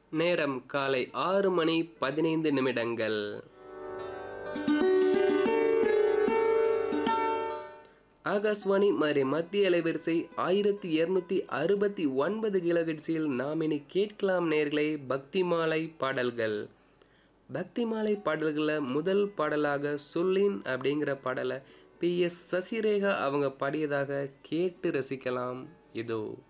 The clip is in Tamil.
நேரம் காலை 6:15. ஆகாஷ்வாணி மதுரை மத்திய அலைவரிசை 1269 கிலோஹெர்ட்ஸில் நாம் இனி கேட்கலாம் நேயர்களே பக்தி மாலை பாடல்கள். பக்தி மாலை பாடல்களில் முதல் பாடலாக சொல்லின் அப்படிங்கிற பாடலை PS சசிரேகா அவங்க பாடியதாக கேட்டு ரசிக்கலாம். இதோ